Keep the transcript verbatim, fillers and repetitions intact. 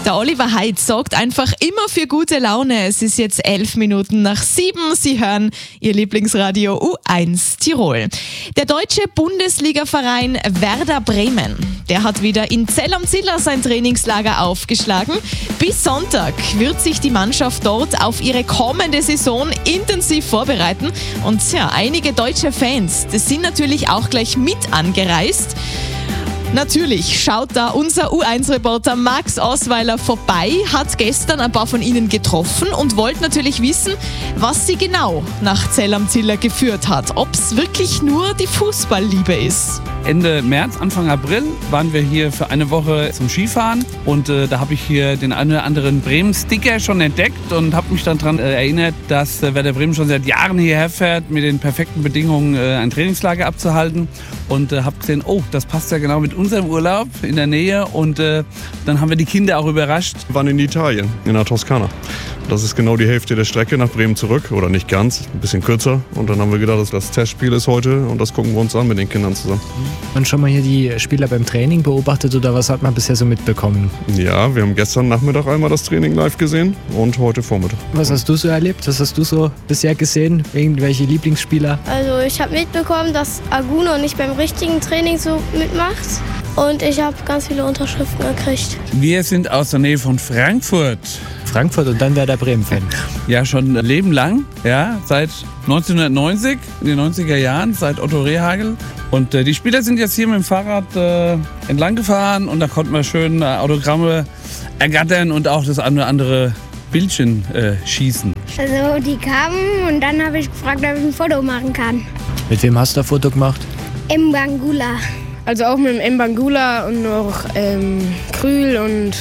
Der Oliver Heitz sorgt einfach immer für gute Laune. Es ist jetzt elf Minuten nach sieben. Sie hören Ihr Lieblingsradio U eins Tirol. Der deutsche Bundesligaverein Werder Bremen, der hat wieder in Zell am Ziller sein Trainingslager aufgeschlagen. Bis Sonntag wird sich die Mannschaft dort auf ihre kommende Saison intensiv vorbereiten. Und ja, einige deutsche Fans, das sind natürlich auch gleich mit angereist. Natürlich schaut da unser U eins Reporter Max Osweiler vorbei, hat gestern ein paar von ihnen getroffen und wollte natürlich wissen, was sie genau nach Zell am Ziller geführt hat. Ob es wirklich nur die Fußballliebe ist. Ende März, Anfang April waren wir hier für eine Woche zum Skifahren und äh, da habe ich hier den einen oder anderen Bremen-Sticker schon entdeckt und habe mich dann daran äh, erinnert, dass äh, Werder Bremen schon seit Jahren hierher fährt, mit den perfekten Bedingungen äh, ein Trainingslager abzuhalten und äh, habe gesehen, oh, das passt ja genau mit unserem Urlaub in der Nähe und äh, dann haben wir die Kinder auch überrascht. Wir waren in Italien, in der Toskana. Das ist genau die Hälfte der Strecke nach Bremen zurück, oder nicht ganz, ein bisschen kürzer. Und dann haben wir gedacht, das Testspiel ist heute und das gucken wir uns an mit den Kindern zusammen. Und schon mal hier die Spieler beim Training beobachtet oder was hat man bisher so mitbekommen? Ja, wir haben gestern Nachmittag einmal das Training live gesehen und heute Vormittag. Was hast du so erlebt? Was hast du so bisher gesehen? Irgendwelche Lieblingsspieler? Also ich habe mitbekommen, dass Aguno nicht beim richtigen Training so mitmacht. Und ich habe ganz viele Unterschriften gekriegt. Wir sind aus der Nähe von Frankfurt. Frankfurt und dann Werder Bremen-Fan. Ja, schon ein Leben lang, ja, seit neunzehnhundertneunzig, in den neunziger Jahren, seit Otto Rehhagel. Und äh, die Spieler sind jetzt hier mit dem Fahrrad äh, entlang gefahren und da konnten wir schön äh, Autogramme ergattern und auch das eine oder andere Bildchen äh, schießen. Also die kamen und dann habe ich gefragt, ob ich ein Foto machen kann. Mit wem hast du ein Foto gemacht? Im Bangula. Also auch mit dem Mbangula und noch ähm, Krühl und